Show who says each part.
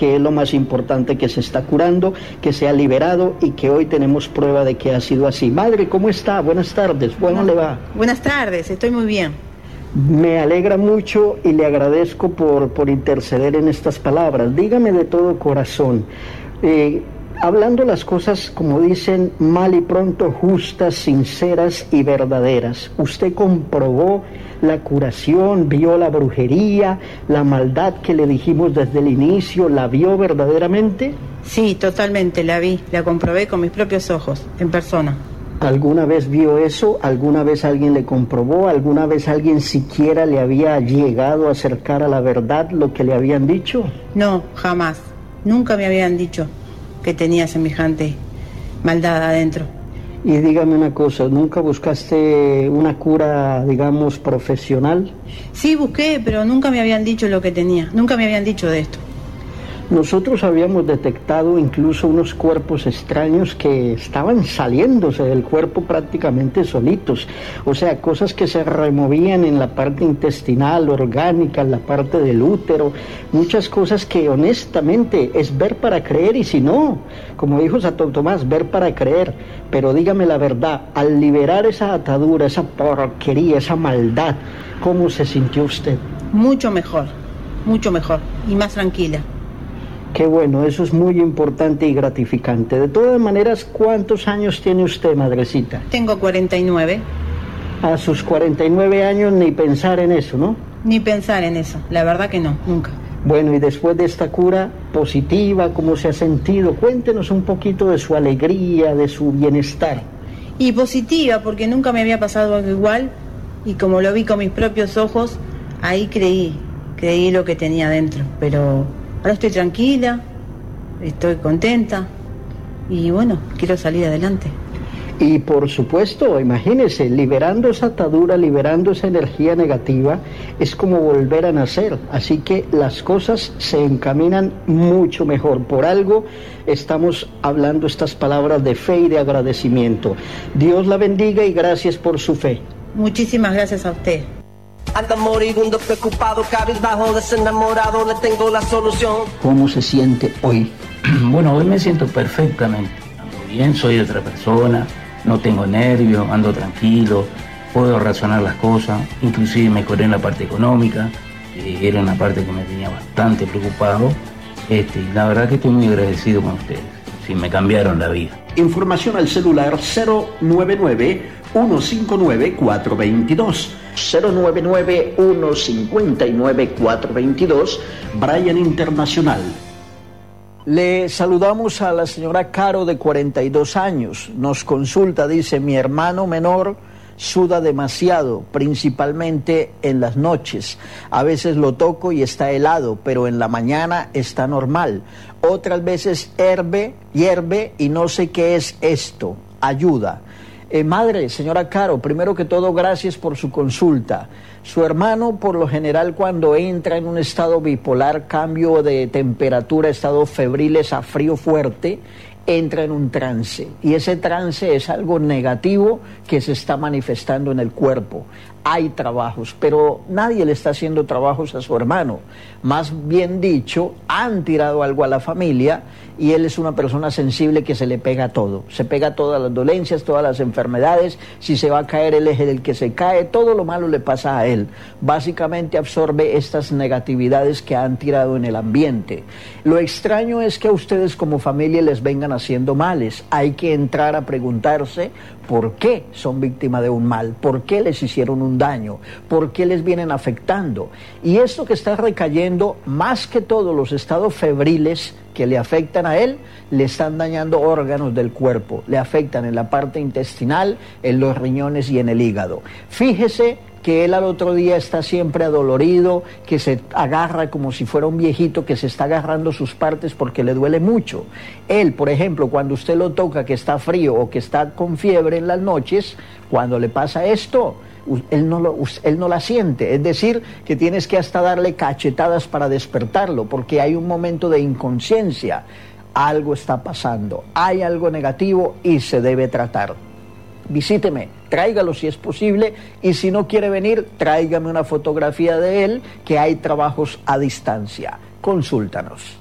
Speaker 1: que es lo más importante, que se está curando, que se ha liberado y que hoy tenemos prueba de que ha sido así. Madre, ¿cómo está? Buenas tardes, ¿cómo le va?
Speaker 2: Buenas tardes, estoy muy bien.
Speaker 1: Me alegra mucho y le agradezco por interceder en estas palabras. Dígame de todo corazón, hablando las cosas como dicen, mal y pronto, justas, sinceras y verdaderas. ¿Usted comprobó la curación, vio la brujería, la maldad que le dijimos desde el inicio, la vio verdaderamente?
Speaker 2: Sí, totalmente, la vi, la comprobé con mis propios ojos, en persona.
Speaker 1: ¿Alguna vez vio eso? ¿Alguna vez alguien le comprobó? ¿Alguna vez alguien siquiera le había llegado a acercar a la verdad lo que le habían dicho?
Speaker 2: No, jamás. Nunca me habían dicho que tenía semejante maldad adentro.
Speaker 1: Y dígame una cosa, ¿nunca buscaste una cura, digamos, profesional?
Speaker 2: Sí, busqué, pero nunca me habían dicho lo que tenía. Nunca me habían dicho de esto.
Speaker 1: Nosotros habíamos detectado incluso unos cuerpos extraños que estaban saliéndose del cuerpo prácticamente solitos, o sea, cosas que se removían en la parte intestinal, orgánica, en la parte del útero, muchas cosas que honestamente es ver para creer, y si no, como dijo Santo Tomás, ver para creer. Pero dígame la verdad, al liberar esa atadura, esa porquería, esa maldad, ¿cómo se sintió usted?
Speaker 2: Mucho mejor y más tranquila.
Speaker 1: Qué bueno, eso es muy importante y gratificante. De todas maneras, ¿cuántos años tiene usted, madrecita?
Speaker 2: Tengo 49.
Speaker 1: A sus 49 años ni pensar en eso, ¿no?
Speaker 2: Ni pensar en eso, la verdad que no, nunca.
Speaker 1: Bueno, y después de esta cura positiva, ¿cómo se ha sentido? Cuéntenos un poquito de su alegría, de su bienestar.
Speaker 2: Y positiva, porque nunca me había pasado algo igual, y como lo vi con mis propios ojos, ahí creí lo que tenía dentro, pero ahora estoy tranquila, estoy contenta y bueno, quiero salir adelante.
Speaker 1: Y por supuesto, imagínese, liberando esa atadura, liberando esa energía negativa, es como volver a nacer. Así que las cosas se encaminan mucho mejor. Por algo estamos hablando estas palabras de fe y de agradecimiento. Dios la bendiga y gracias por su fe.
Speaker 2: Muchísimas gracias a usted.
Speaker 3: Anda moribundo, preocupado, cabizbajo, desenamorado, le tengo la solución.
Speaker 1: ¿Cómo se siente hoy?
Speaker 4: Bueno, hoy me siento perfectamente. Ando bien, soy otra persona, no tengo nervios, ando tranquilo, puedo razonar las cosas, inclusive mejoré en la parte económica, que era una parte que me tenía bastante preocupado. Y la verdad que estoy muy agradecido con ustedes. Sí, me cambiaron la vida.
Speaker 5: Información al celular 099-159-422. 099-159-422, Brian Internacional.
Speaker 1: Le saludamos a la señora Caro, de 42 años. Nos consulta, dice: mi hermano menor suda demasiado, principalmente en las noches. A veces lo toco y está helado, pero en la mañana está normal. Otras veces hierve y no sé qué es esto. Ayuda. Madre, señora Caro, primero que todo, gracias por su consulta. Su hermano, por lo general, cuando entra en un estado bipolar, cambio de temperatura, estado febriles a frío fuerte, entra en un trance. Y ese trance es algo negativo que se está manifestando en el cuerpo. Hay trabajos, pero nadie le está haciendo trabajos a su hermano. Más bien dicho, han tirado algo a la familia y él es una persona sensible que se le pega todo. Se pega a todas las dolencias, todas las enfermedades. Si se va a caer, él es el que se cae. Todo lo malo le pasa a él. Básicamente absorbe estas negatividades que han tirado en el ambiente. Lo extraño es que a ustedes como familia les vengan haciendo males. Hay que entrar a preguntarse por qué son víctimas de un mal, por qué les hicieron un daño, por qué les vienen afectando. Y esto que está recayendo, más que todo los estados febriles que le afectan a él, le están dañando órganos del cuerpo, le afectan en la parte intestinal, en los riñones y en el hígado. Fíjese que él al otro día está siempre adolorido, que se agarra como si fuera un viejito que se está agarrando sus partes porque le duele mucho. Él, por ejemplo, cuando usted lo toca que está frío o que está con fiebre en las noches, cuando le pasa esto, él no la siente, es decir, que tienes que hasta darle cachetadas para despertarlo, porque hay un momento de inconsciencia. Algo está pasando, hay algo negativo y se debe tratar. Visíteme, tráigalo si es posible, y si no quiere venir, tráigame una fotografía de él, que hay trabajos a distancia. Consúltanos.